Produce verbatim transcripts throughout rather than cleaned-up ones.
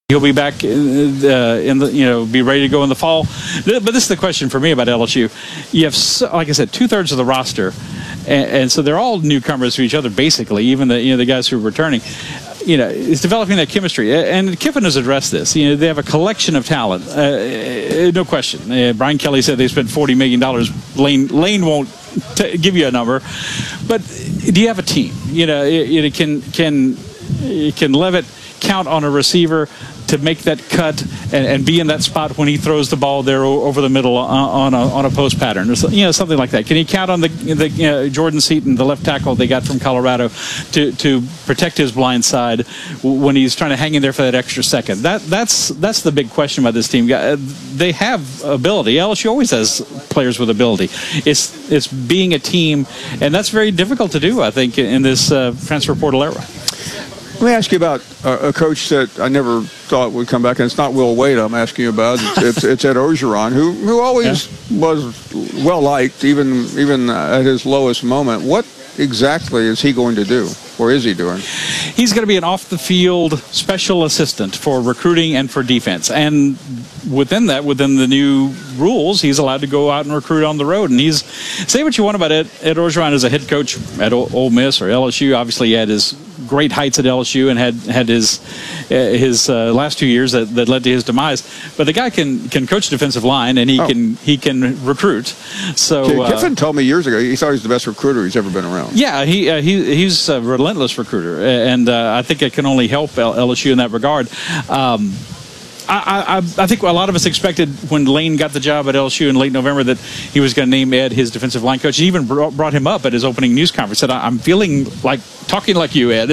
He'll be back in, uh, in the, you know, be ready to go in the fall. But this is the question for me about L S U. You have, so, like I said, two thirds of the roster, and, and so they're all newcomers to each other, basically. Even the, you know, the guys who are returning. You know, it's developing that chemistry, and Kiffin has addressed this. You know, they have a collection of talent, uh, no question. Uh, Brian Kelly said they spent forty million dollars. Lane Lane won't t- give you a number, but do you have a team? You know, it, it can can can Levitt count on a receiver to make that cut and, and be in that spot when he throws the ball there over the middle on a, on a post pattern, or so, you know, something like that. Can he count on the, the you know, Jordan Seaton, the left tackle they got from Colorado, to, to protect his blind side when he's trying to hang in there for that extra second? That that's that's the big question about this team. They have ability. L S U always has players with ability. It's it's being a team, and that's very difficult to do, I think, in this uh, transfer portal era. Let me ask you about uh, a coach that I never thought would come back, and it's not Will Wade I'm asking you about. It's, it's, it's Ed Orgeron, who who always yeah. was well liked, even even at his lowest moment. What exactly is he going to do, or is he doing? He's going to be an off-the-field special assistant for recruiting and for defense, and within that, within the new rules, he's allowed to go out and recruit on the road. And he's, say what you want about Ed, Ed Orgeron as a head coach at Ole Miss or L S U. Obviously, he had his great heights at L S U and had had his uh, his uh, last two years that, that led to his demise. But the guy can can coach defensive line, and he oh. can he can recruit. So uh, Kiffin told me years ago he thought he was the best recruiter he's ever been around. Yeah, he uh, he he's a relentless recruiter, and uh, I think it can only help L S U in that regard. Um, I, I, I think a lot of us expected when Lane got the job at L S U in late November that he was going to name Ed his defensive line coach. He even brought, brought him up at his opening news conference. Said, "I'm feeling like talking like you, Ed."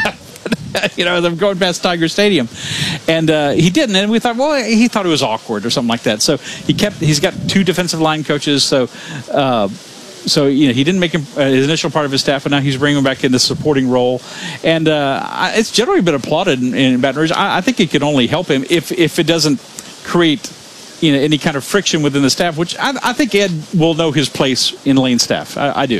You know, I'm going past Tiger Stadium, and uh, he didn't. And we thought, well, he thought it was awkward or something like that. So he kept. He's got two defensive line coaches. So. Uh, So, you know, he didn't make him uh, his initial part of his staff, and now he's bringing him back in the supporting role. And uh, it's generally been applauded in, in Baton Rouge. I, I think it can only help him if, if it doesn't create, you know, any kind of friction within the staff, which I, I think Ed will know his place in Lane's staff. I, I do.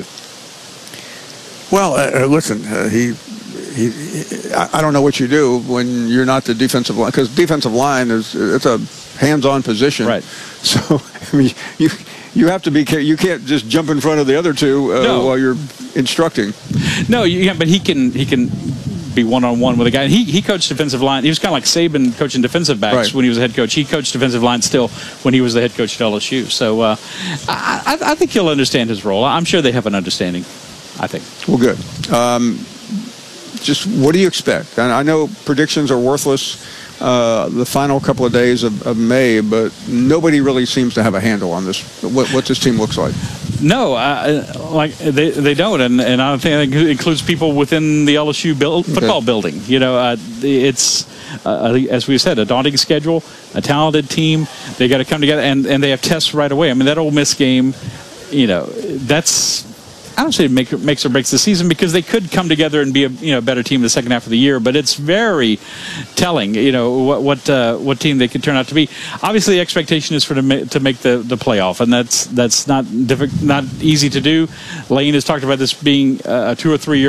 Well, uh, listen, uh, he, he, he, I don't know what you do when you're not the defensive line, because defensive line is it's a hands-on position. Right. So, I mean, you... You have to be. You can't just jump in front of the other two uh, no. while you're instructing. No, you can't. But he can. He can be one-on-one with a guy. And he he coached defensive line. He was kind of like Saban coaching defensive backs right. when he was a head coach. He coached defensive line still when he was the head coach at L S U. So uh, I, I think he'll understand his role. I'm sure they have an understanding. I think. Well, good. Um, just what do you expect? And I know predictions are worthless. Uh, the final couple of days of, of May, but nobody really seems to have a handle on this. What, what this team looks like? No, uh, like they they don't, and and I think it includes people within the L S U build, football okay. building. You know, uh, it's uh, as we said, a daunting schedule, a talented team. They got to come together, and and they have tests right away. I mean, that Ole Miss game, you know, that's. I don't say it make, makes or breaks the season, because they could come together and be a you know better team in the second half of the year. But it's very telling, you know, what what uh, what team they could turn out to be. Obviously, the expectation is for them to make the, the playoff, and that's that's not difficult, not easy to do. Lane has talked about this being a two or three year